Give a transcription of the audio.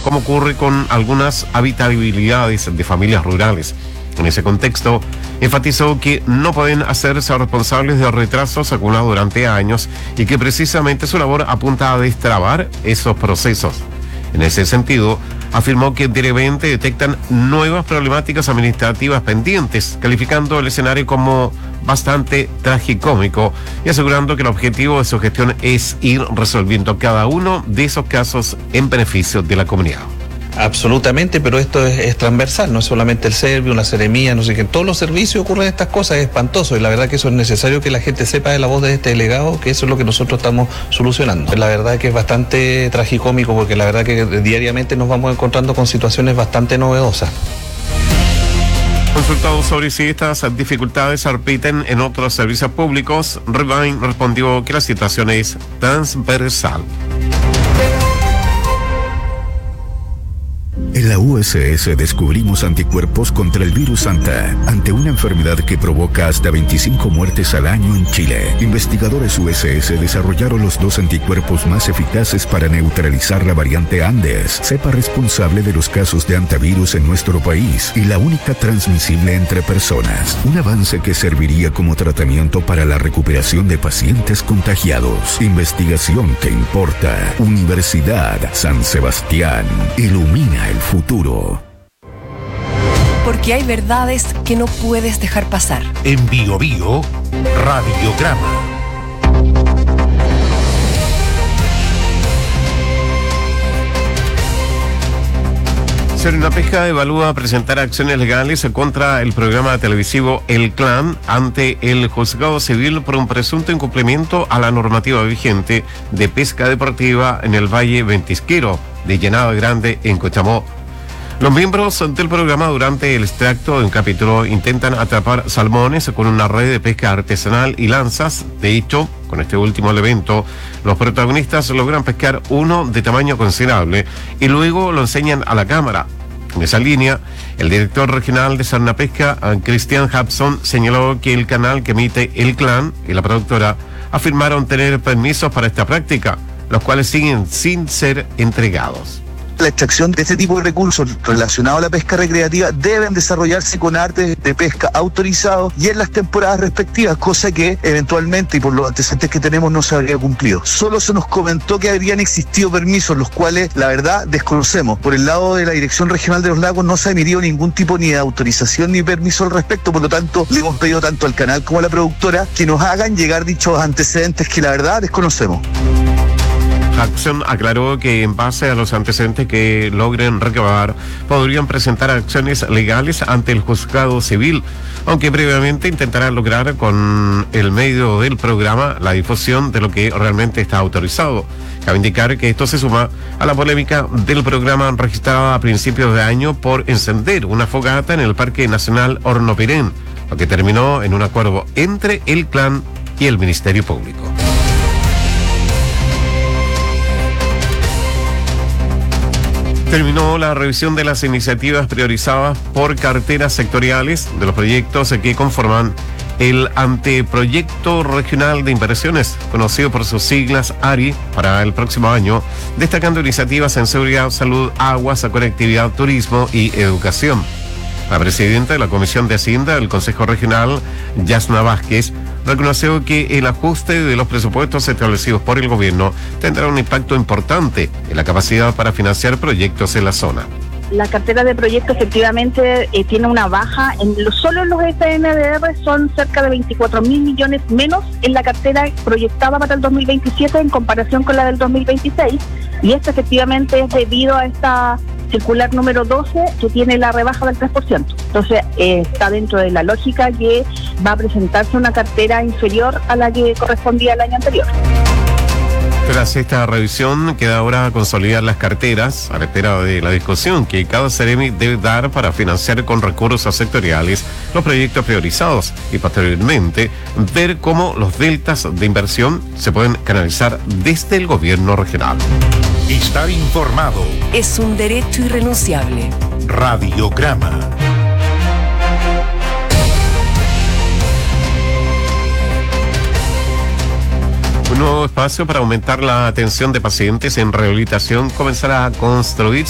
como ocurre con algunas habitabilidades de familias rurales. En ese contexto, enfatizó que no pueden hacerse responsables de retrasos acumulados durante años y que precisamente su labor apunta a destrabar esos procesos. En ese sentido, afirmó que diariamente detectan nuevas problemáticas administrativas pendientes, calificando el escenario como bastante tragicómico y asegurando que el objetivo de su gestión es ir resolviendo cada uno de esos casos en beneficio de la comunidad. Absolutamente, pero esto es transversal, no es solamente el Servio, la Seremía, no sé qué, en todos los servicios ocurren estas cosas, es espantoso, y la verdad que eso es necesario que la gente sepa de la voz de este delegado, que eso es lo que nosotros estamos solucionando. La verdad que es bastante tragicómico, porque la verdad que diariamente nos vamos encontrando con situaciones bastante novedosas. Consultado sobre si estas dificultades se repiten en otros servicios públicos, Revine respondió que la situación es transversal. En la USS descubrimos anticuerpos contra el virus Anta, ante una enfermedad que provoca hasta 25 muertes al año en Chile. Investigadores USS desarrollaron los 2 anticuerpos más eficaces para neutralizar la variante Andes, cepa responsable de los casos de antivirus en nuestro país y la única transmisible entre personas. Un avance que serviría como tratamiento para la recuperación de pacientes contagiados. Investigación que importa. Universidad San Sebastián. Ilumina el futuro. Porque hay verdades que no puedes dejar pasar. En Bio Bio, Radiograma. Pesca evalúa presentar acciones legales contra el programa televisivo El Clan ante el Juzgado Civil por un presunto incumplimiento a la normativa vigente de pesca deportiva en el Valle Ventisquero de Llanada Grande en Cochamó. Los miembros del programa durante el extracto de un capítulo intentan atrapar salmones con una red de pesca artesanal y lanzas. De hecho, con este último elemento, los protagonistas logran pescar uno de tamaño considerable y luego lo enseñan a la cámara. En esa línea, el director regional de Sarnapesca, Christian Hudson, señaló que el canal que emite El Clan y la productora afirmaron tener permisos para esta práctica, los cuales siguen sin ser entregados. La extracción de este tipo de recursos relacionados a la pesca recreativa deben desarrollarse con artes de pesca autorizados y en las temporadas respectivas, cosa que eventualmente y por los antecedentes que tenemos no se habría cumplido. Solo se nos comentó que habrían existido permisos, los cuales la verdad desconocemos. Por el lado de la Dirección Regional de los Lagos no se ha emitido ningún tipo ni de autorización ni permiso al respecto, por lo tanto le hemos pedido tanto al canal como a la productora que nos hagan llegar dichos antecedentes que la verdad desconocemos. Hudson aclaró que en base a los antecedentes que logren recabar, podrían presentar acciones legales ante el juzgado civil, aunque previamente intentarán lograr con el medio del programa la difusión de lo que realmente está autorizado. Cabe indicar que esto se suma a la polémica del programa registrada a principios de año por encender una fogata en el Parque Nacional Hornopirén, lo que terminó en un acuerdo entre el Clan y el Ministerio Público. Terminó la revisión de las iniciativas priorizadas por carteras sectoriales de los proyectos que conforman el Anteproyecto Regional de Inversiones, conocido por sus siglas ARI, para el próximo año, destacando iniciativas en seguridad, salud, aguas, conectividad, turismo y educación. La presidenta de la Comisión de Hacienda del Consejo Regional, Yasna Vázquez, reconoció que el ajuste de los presupuestos establecidos por el gobierno tendrá un impacto importante en la capacidad para financiar proyectos en la zona. La cartera de proyectos efectivamente tiene una baja, solo en los FNDR son cerca de 24.000 millones menos en la cartera proyectada para el 2027 en comparación con la del 2026, y esto efectivamente es debido a esta circular número 12 que tiene la rebaja del 3%. Entonces está dentro de la lógica que va a presentarse una cartera inferior a la que correspondía el año anterior. Tras esta revisión, queda ahora consolidar las carteras a la espera de la discusión que cada Seremi debe dar para financiar con recursos sectoriales los proyectos priorizados y posteriormente ver cómo los deltas de inversión se pueden canalizar desde el gobierno regional. Estar informado es un derecho irrenunciable. Radiograma. Un nuevo espacio para aumentar la atención de pacientes en rehabilitación comenzará a construirse